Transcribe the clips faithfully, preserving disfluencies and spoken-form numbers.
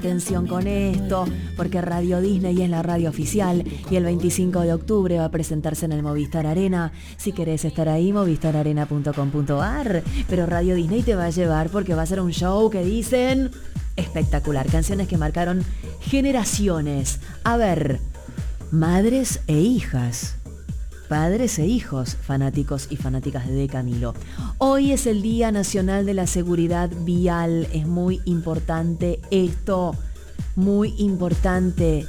Atención con esto, porque Radio Disney es la radio oficial y el veinticinco de octubre va a presentarse en el Movistar Arena. Si querés estar ahí, movistar arena punto com punto a r. Pero Radio Disney te va a llevar porque va a ser un show que dicen espectacular. Canciones que marcaron generaciones. A ver, madres e hijas. Padres e hijos, fanáticos y fanáticas de Camilo. Hoy es el Día Nacional de la Seguridad Vial. Es muy importante esto, muy importante.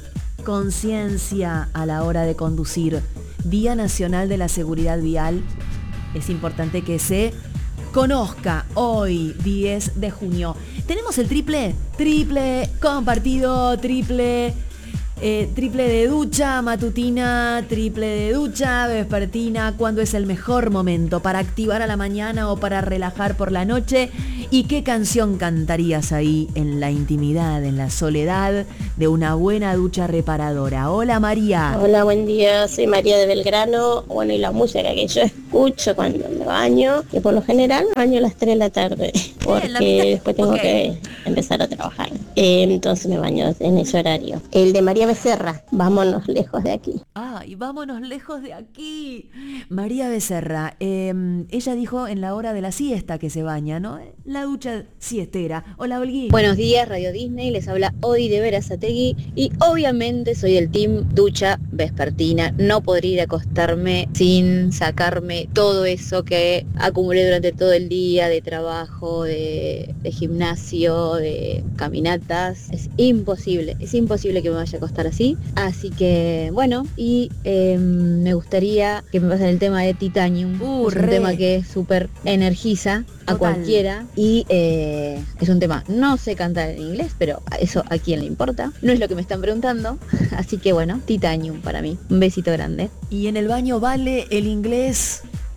Conciencia a la hora de conducir. Día Nacional de la Seguridad Vial. Es importante que se conozca hoy, diez de junio. Tenemos el triple, triple compartido, triple... Eh, triple de ducha matutina, triple de ducha vespertina. ¿Cuándo es el mejor momento para activar a la mañana o para relajar por la noche? ¿Y qué canción cantarías ahí en la intimidad, en la soledad de una buena ducha reparadora? Hola María. Hola, buen día, soy María de Belgrano. Bueno, y la música que yo escucho cuando me baño, que por lo general me baño a las tres de la tarde, porque Bien, después tengo okay. que empezar a trabajar. Eh, entonces me baño en ese horario. El de María Becerra, vámonos lejos de aquí. Ay, vámonos lejos de aquí. María Becerra, eh, ella dijo en la hora de la siesta que se baña, ¿no? La ducha siestera. Hola, Olgui. Buenos días, Radio Disney, les habla Odi de Berazategui y obviamente soy el team ducha vespertina. No podría ir a acostarme sin sacarme todo eso que acumulé durante todo el día de trabajo, de, de gimnasio, de caminatas. Es imposible, es imposible que me vaya a acostar así. Así que, bueno, y eh, me gustaría que me pasen el tema de Titanium. Uh, es un re. tema que súper energiza a Total. cualquiera y eh, es un tema, no sé cantar en inglés, pero eso a quién le importa, no es lo que me están preguntando, así que bueno, Titanium para mí, un besito grande. Y en el baño vale el inglés,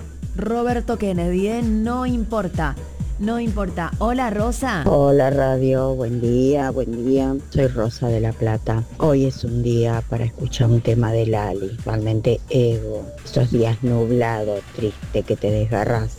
Roberto Kennedy, ¿eh? No importa, no importa. Hola Rosa. Hola Radio, buen día, buen día, soy Rosa de La Plata. Hoy es un día para escuchar un tema de Lali, realmente Ego, esos días nublados, triste que te desgarras.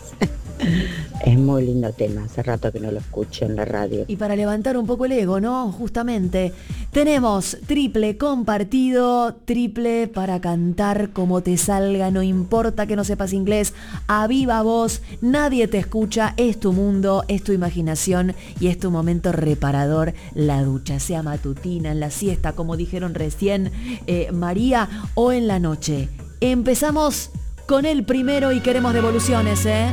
Es muy lindo tema, hace rato que no lo escucho en la radio. Y para levantar un poco el ego, ¿no? Justamente, tenemos triple compartido, triple para cantar como te salga, no importa que no sepas inglés, a viva voz, nadie te escucha, es tu mundo, es tu imaginación y es tu momento reparador, la ducha, sea matutina, en la siesta, como dijeron recién eh, María, o en la noche. Empezamos con el primero y queremos devoluciones, ¿eh?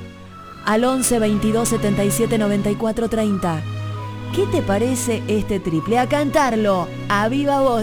Al once veintidós setenta y siete noventa y cuatro treinta. ¿Qué te parece este triple? A cantarlo a viva voz.